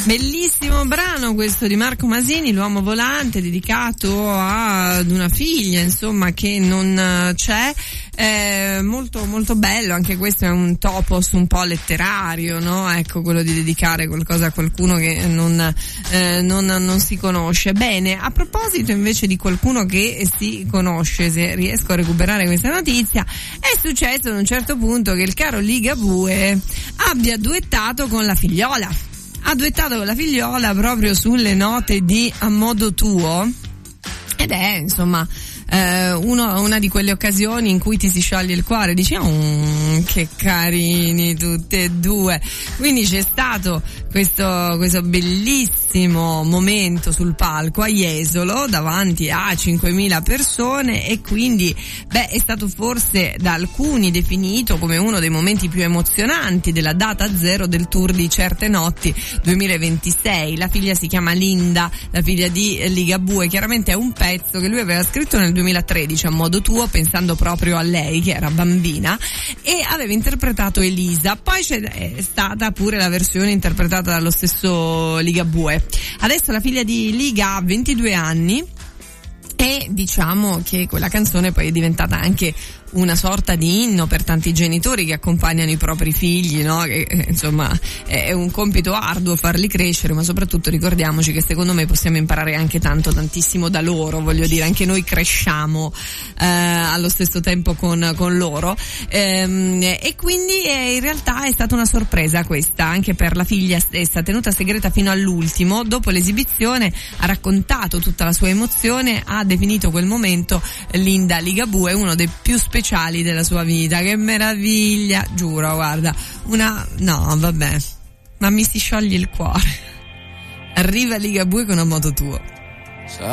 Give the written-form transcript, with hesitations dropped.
Bellissimo brano questo di Marco Masini, L'uomo volante, dedicato ad una figlia, insomma, che non c'è. Molto molto bello, anche questo è un topos un po' letterario, no? Ecco, quello di dedicare qualcosa a qualcuno che non si conosce. Bene, a proposito invece di qualcuno che si conosce, se riesco a recuperare questa notizia, è successo ad un certo punto che il caro Ligabue abbia duettato con la figliola. Ha duettato con la figliola proprio sulle note di A modo tuo, ed è insomma una di quelle occasioni in cui ti si scioglie il cuore, dici che carini tutti e due. Quindi c'è stato questo bellissimo momento sul palco a Jesolo davanti a 5.000 persone, e quindi è stato forse da alcuni definito come uno dei momenti più emozionanti della data zero del tour di Certe Notti 2026. La figlia si chiama Linda, la figlia di Ligabue. Chiaramente è un pezzo che lui aveva scritto nel 2013 A modo tuo, pensando proprio a lei che era bambina, e aveva interpretato Elisa. Poi c'è stata pure la versione interpretata dallo stesso Ligabue. Adesso la figlia di Liga ha 22 anni e diciamo che quella canzone poi è diventata anche una sorta di inno per tanti genitori che accompagnano i propri figli, no? Che insomma è un compito arduo farli crescere, ma soprattutto ricordiamoci che secondo me possiamo imparare anche tantissimo da loro, voglio dire, anche noi cresciamo allo stesso tempo con loro, e quindi in realtà è stata una sorpresa questa anche per la figlia stessa, tenuta segreta fino all'ultimo. Dopo l'esibizione ha raccontato tutta la sua emozione, ha definito quel momento Linda Ligabue uno dei più speciali della sua vita. Che meraviglia, giuro, guarda, no vabbè, ma mi si scioglie il cuore. Arriva Ligabue con A modo tuo.